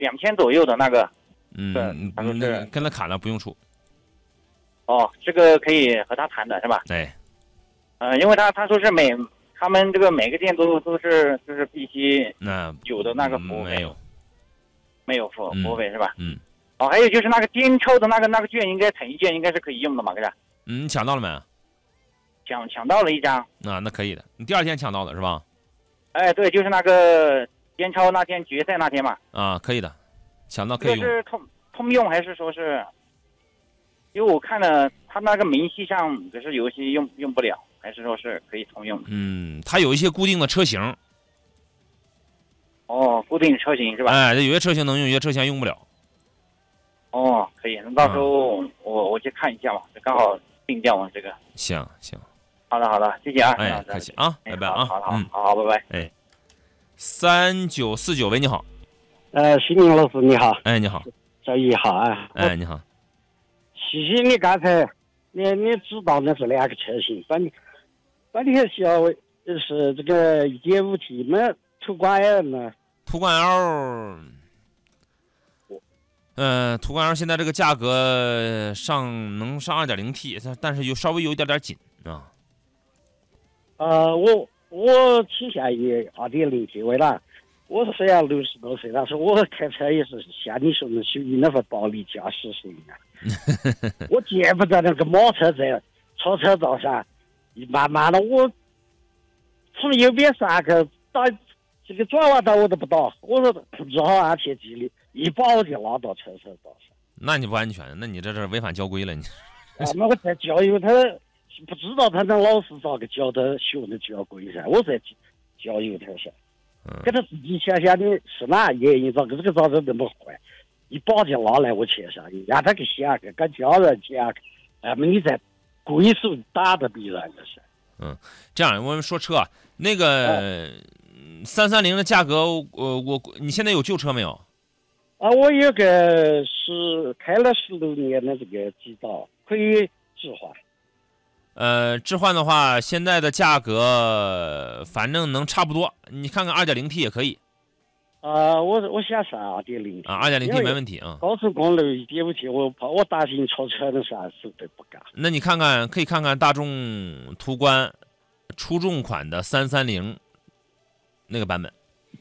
2000左右的那个。他说是跟他砍了不用出。 哦，这个可以和他谈的是吧？ 对。 因为他说是他们这个每个店都是就是必须有的那个服务费。没有服务费是吧？哦，还有就是那个颠钞的那个券，应该腾一券应该是可以用的嘛，哥是？ 你抢到了没？ 抢到了一张。 那可以的，你第2天抢到的是吧？ 哎，对，就是那个颠钞那天决赛那天嘛。 可以的，抢到可以用。 这是通用还是说是？因为我看了他那个明细上，可是有些用不了，还是说是可以通用的？ 它有一些固定的车型。 哦，固定车型是吧？ 哎，有些车型能用，有些车型用不了。 哦，可以，那到时候我去看一下嘛，刚好定掉嘛这个。 行。 好的，谢谢啊。 哎，客气啊，拜拜啊。 好，拜拜。 哎，3949，喂，你好。 徐宁老师你好。 哎，你好。 周一好啊。 哎，你好。 谢谢你刚才你知道那是2个车型，把你需要就是这个 1.5T 嘛，途观 L 呢？ 途观 L，途观 L 现在这个价格能上 2.0T， 但是稍微有一点紧啊。 我倾向于 2.0T， 为了我虽然60多岁，但是我开车也是像你说的属于那份暴力驾驶型啊。我见不得那个马车在超车道上，慢慢的我从右边3个到这个转弯道我都不到，我说只好安全距离，一把我就拉到超车道上。 那你不安全，那你这是违反交规了你。 那我在教育他，不知道他那老师咋个教他学的交规噻，我在教育他噻。给他自己想想你是哪原因，咋个那么坏，一把就拉来我车上，让他去想去跟家人讲，那么你在归宿打的别人的是。 这样我们说车那个330的价格，你现在有旧车没有？ 我有个是开了16年的这个极道，可以置换。 置换的话，现在的价格反正能差不多，你看看 2.0T 也可以。 我想上 2.0T。 2.0T 没问题啊。 高速公路 1.5T， 我担心超车的时候速度不高。 那你可以看看大众途观出众款的330那个版本。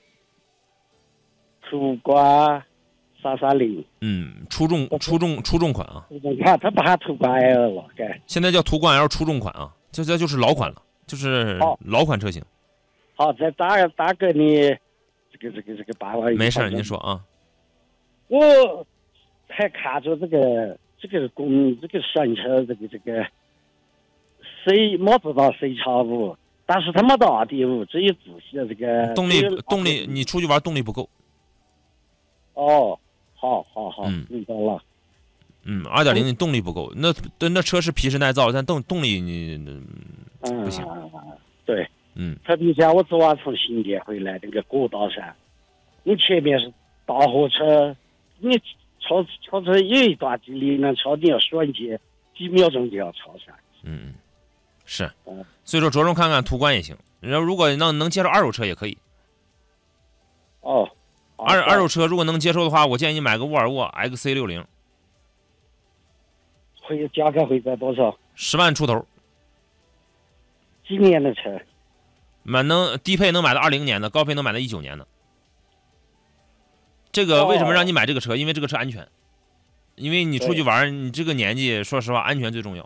途观330。 出众款啊。 它不喊途观 L 了， 现在叫途观 L 出众款啊，这就是老款了，就是老款车型。 好，再打给你这个办完。 没事，您说啊。 我还看着这个神车，这个 C 马自达 C-5，但是它没到2.5，只有自吸的这个动力，你出去玩动力不够。 好，明白了。 2.0你动力不够，那车是皮实耐造，但动力你不行。 对。特别像我昨晚从新店回来，那个国道上，你前面是大货车，你超车有一段距离，那超你要瞬间几秒钟就要超上。 是。所以说着重看看途观也行，然后如果能接受2手车也可以。二手车如果能接受的话，我建议你买个沃尔沃 XC60。 价格会在多少 ？10万出头。 几年的车？ 低配能买到20年的，高配能买到19年的。这个为什么让你买这个车？因为这个车安全。因为你出去玩，你这个年纪，说实话，安全最重要。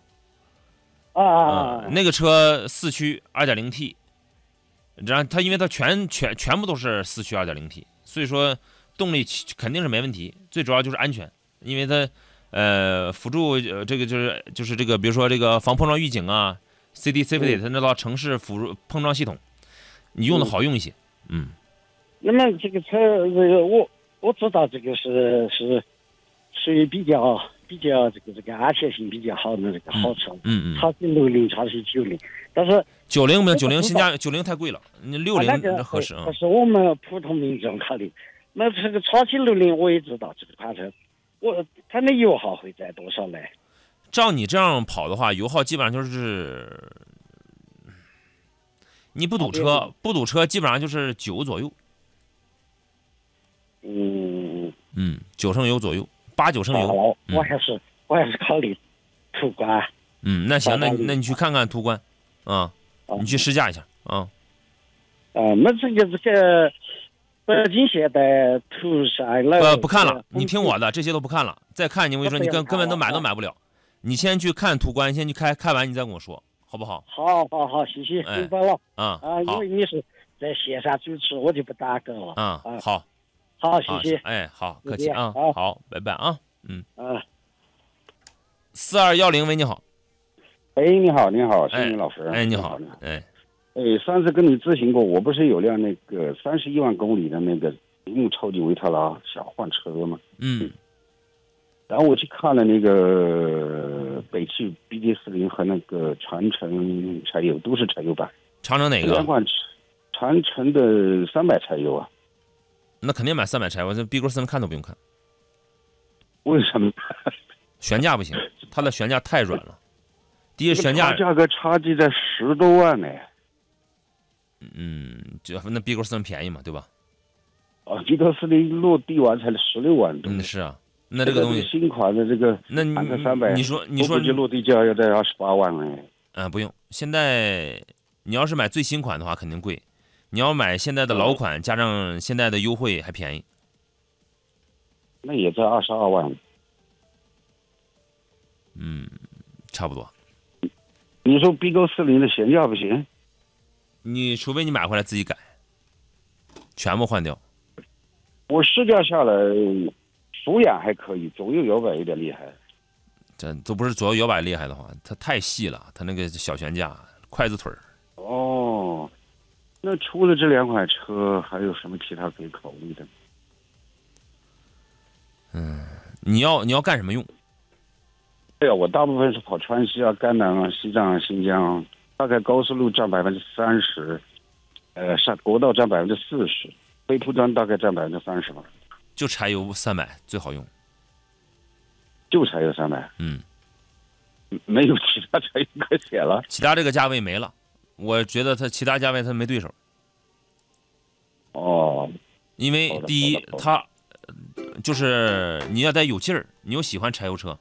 那个车4驱 2.0T， 然后因为它全部都是4驱 2.0T， 所以说动力肯定是没问题。最主要就是安全，因为它辅助这个就是这个，比如说这个防碰撞预警啊。CD Safety 它那套城市辅助碰撞系统，你用的好用一些。 那么这个车，我知道这个是属于比较这个安全性比较好的这个好车。超级60，超级90，但是 90没有90性价90太贵了，你60合适啊。 这是我们普通民众考虑。那这个超级60我也知道这款车，它的油耗会在多少呢？ 照你这样跑的话，油耗基本上就是你不堵车基本上就是9左右。 ，9升油左右，8、9升油。 我还是考虑途观。 那行，那你去看看途观，你去试驾一下啊。 那这个北京现代途山了。 不看了，你听我的，这些都不看了。再看你，我跟你说，你根本都买不了。你先去看途观，先去看完你再跟我说，好不好？ 好，谢谢，明白了。因为你是在线上主持，我就不打梗了。好，谢谢。 好，客气啊，好，拜拜啊。4210，喂，你好。 你好，是你老师。 你好。 上次跟你咨询过，我不是有辆那个31万公里的那个铃木超级维特拉，想换车吗？然后我去看了那个北汽 BD40和那个长城柴油，都是柴油版。 长城哪个？ 长城的300柴油啊。 那肯定买300柴油，这 BD40看都不用看。 为什么？ 悬架不行，它的悬架太软了。第一，悬架价格差距在10多万呢。 那 BD40便宜嘛，对吧 ？BD40落地完才16万多。 是啊。那这个东西新款的这个， 那 300， 你说落地价要在28万了。 不用。现在你要是买最新款的话，肯定贵。你要买现在的老款，加上现在的优惠还便宜。 那也在22万。 差不多。 你说 BD40的悬架不行？ 你除非你买回来自己改，全部换掉。 我试驾下来。俯仰还可以，左右摇摆有点厉害。 这都不是左右摇摆厉害的话，它太细了，它那个小悬架、筷子腿儿。 那除了这2款车，还有什么其他可以考虑的？ 你要干什么用？ 对啊，我大部分是跑川西啊、甘南啊、西藏啊、新疆，大概高速路占30%，上国道占40%，非铺装大概占30%吧。 就柴油300最好用， 就柴油300，没有其他柴油可选了。 其他这个价位没了，我觉得它其他价位它没对手。因为第一，它就是你要得有劲儿，你又喜欢柴油车，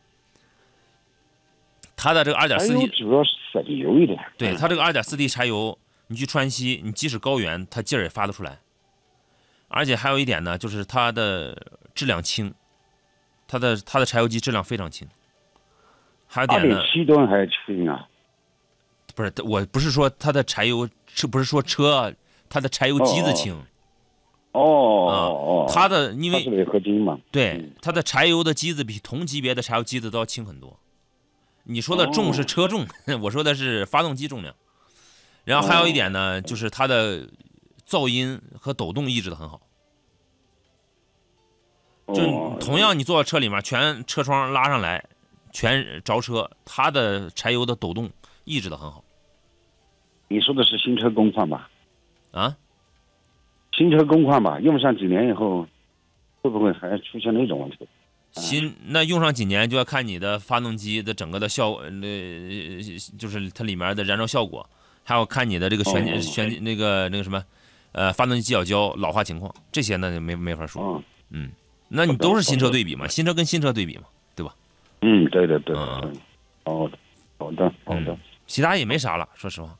它的这个2.4T 主要是省油一点。 对，它这个2.4T 柴油，你去川西，你即使高原，它劲儿也发得出来。而且还有一点呢，就是它的质量轻，它的柴油机质量非常轻。还有点呢 ，2.7吨还轻啊？ 不是，我不是说它的柴油，不是说车，它的柴油机子轻。它的因为它是铝合金嘛， 对，它的柴油的机子比同级别的柴油机子都要轻很多。你说的重是车重，我说的是发动机重量。然后还有一点呢，就是它的噪音和抖动抑制的很好。就同样你坐到车里面，全车窗拉上来，全着车，它的柴油的抖动抑制的很好。 你说的是新车工况吧？ 新车工况吧，用上几年以后，会不会还出现那种问题？ 那用上几年就要看你的发动机的整个的就是它里面的燃烧效果，还要看你的这个那个什么，发动机机脚胶老化情况，这些呢没法说。那你都是新车对比嘛，新车跟新车对比嘛，对吧？ 对。好的。 其他也没啥了，说实话。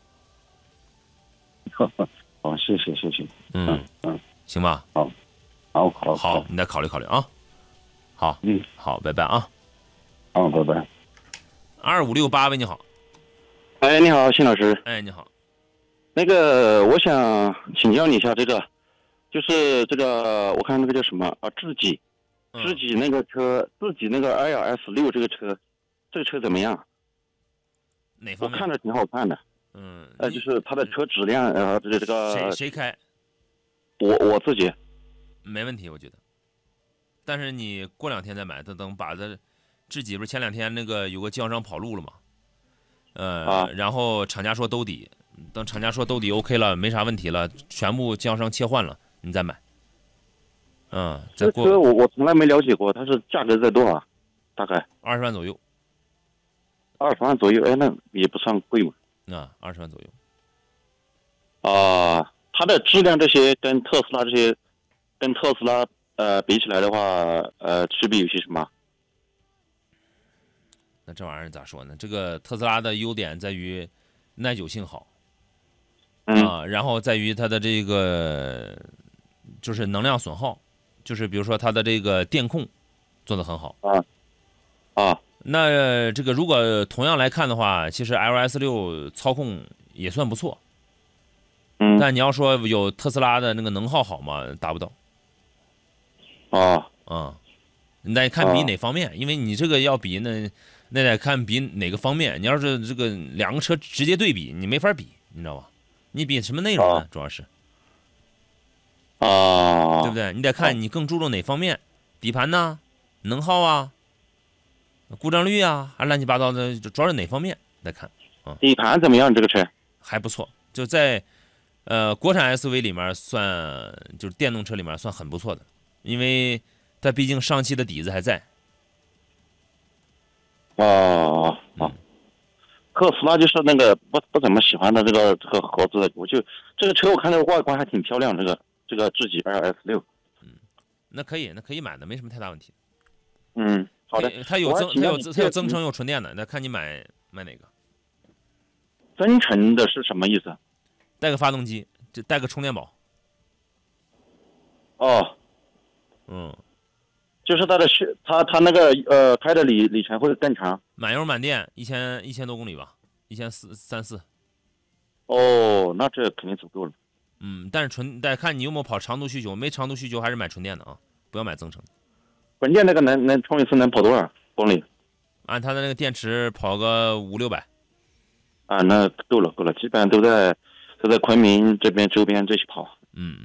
好，谢谢。 行吧。好，你再考虑考虑啊。好，好，拜拜啊。 好，拜拜。 2568喂，你好。 哎，你好，辛老师。 哎，你好。 那个，我想请教你一下，就是这个，我看那个叫什么啊？智己那个车，智己那个 ILS6这个车怎么样？ 哪方面？ 我看着挺好看的。就是它的车质量，这个谁开？ 我自己。 没问题，我觉得。但是你过2天再买，等把这智己不是前2天那个有个经销商跑路了嘛？然后厂家说兜底，等厂家说兜底 OK 了，没啥问题了，全部经销商切换了，你再买。 这车我从来没了解过，它是价格在多少？大概 20万左右。 20万左右，哎，那也不算贵嘛。 20万左右。 它的质量这些跟特斯拉比起来的话，区别有些什么？ 那这玩意儿咋说呢？这个特斯拉的优点在于耐久性好，然后在于它的这个就是能量损耗，就是比如说它的这个电控做得很好。那这个如果同样来看的话，其实 LS6操控也算不错。但你要说有特斯拉的那个能耗好吗？达不到。你得看比哪方面，因为你这个要比那得看比哪个方面。你要是这个两个车直接对比，你没法比，你知道吧？你比什么内容呢？主要是，对不对？你得看你更注重哪方面，底盘呐、能耗啊、故障率啊，还乱七八糟的，主要是哪方面得看。 底盘怎么样？这个车还不错，就在国产 SUV 里面算，就是电动车里面算很不错的，因为它毕竟上汽的底子还在。 特斯拉就是那个不怎么喜欢的这个合资的，这个车我看这个外观还挺漂亮，这个智己 LS6。 那可以买的，没什么太大问题。 好的。 它有增程有纯电的，那看你买哪个。 增程的是什么意思？ 带个发动机，就带个充电宝。 就是它那个开的里程会更长。 满油满电1000多公里吧，1400-1400。 那这肯定足够了。 但是得看你有没有跑长途需求，没长途需求还是买纯电的啊，不要买增程。 纯电那个能充一次能跑多少公里？ 按它的那个电池跑个500-600。 那够了，基本上都在昆明这边周边这些跑。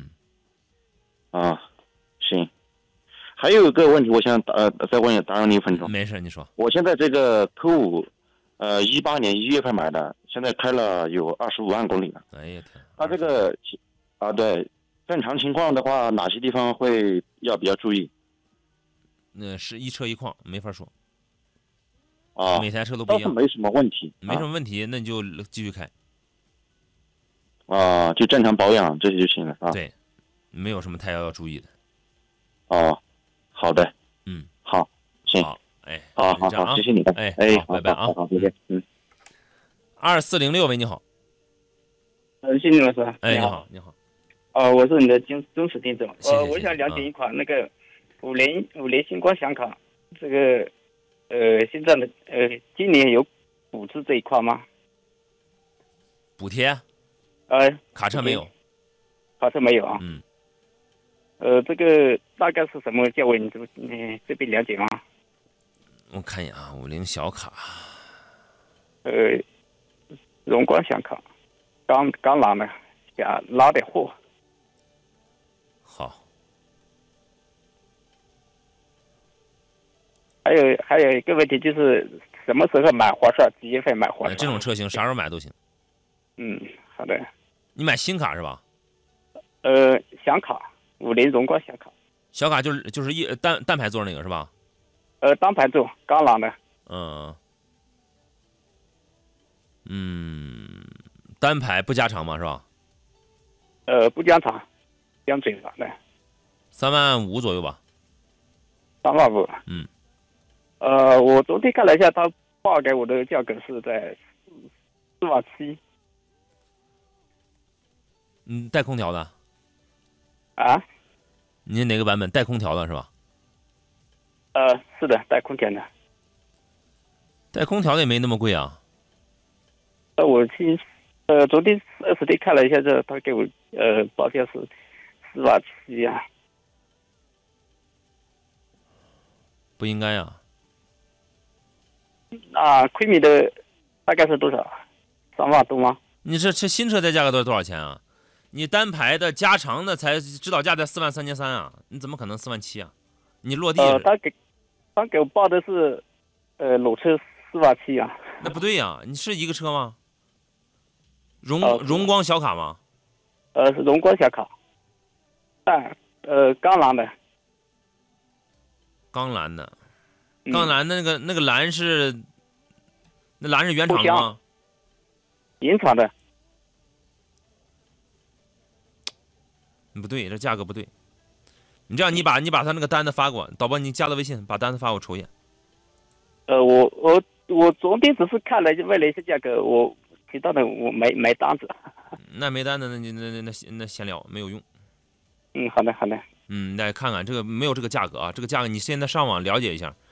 行。还有一个问题，我想再问打扰你1分钟。 没事，你说。我现在这个Q5， 18年1月份买的，现在开了有25万公里了。 哎呀天！ 它这个对，正常情况的话，哪些地方要比较注意？ 那是一车一况，没法说。每台车都不一样。 倒是没什么问题。 没什么问题，那你就继续开。 就正常保养这些就行了啊。 对，没有什么太要注意的。 好的。好，行。 好， 好，谢谢你的。 好，拜拜啊。 好，再见。 2406，喂，你好。 谢谢老师。 你好。 我是你的忠实听众。 我想了解一款那个5菱星光享卡，这个现在的今年有补助这一块吗？ 补贴？卡车没有。 卡车没有啊？这个大概是什么价位？你这边了解吗？ 我看一眼啊，5菱小卡。 荣光享卡，刚拿的，想拉点货。 好。 还有一个问题就是什么时候买划算？几月份买划算？ 这种车型啥时候买都行。 好的。 你买新卡是吧？ 享卡，5菱荣光享卡。 小卡就是单排座那个是吧？ 单排座，刚拿的。 单排不加长嘛是吧？ 不加长，标准的。 3万5左右吧。 3万5。我昨天看了一下，他报给我的价格是在4万7。 带空调的。你哪个版本带空调的是吧？ 是的，带空调的。 带空调的也没那么贵啊。 我昨天4S店看了一下，他给我报价是4万7啊。 不应该啊。 昆明的大概是多少？3万多吗？ 你这新车的价格多少钱啊？你单排的加长的才指导价在4万3300啊，你怎么可能4万7啊？你落地他给我报的是裸车4万7啊。 那不对呀，你是一个车吗？荣光小卡吗？ 是荣光小卡。钢蓝的。 钢蓝的。钢蓝的那个蓝是原厂的吗？ 原厂的。 不对，这价格不对。 你这样，你把他那个单子发给我，导播你加了微信，把单子发我瞅一眼。 我昨天只是看了问了一下价格，我其他的我没单子。 那没单子，那闲聊没有用。 好的。 来看看这个没有这个价格啊，这个价格你现在上网了解一下，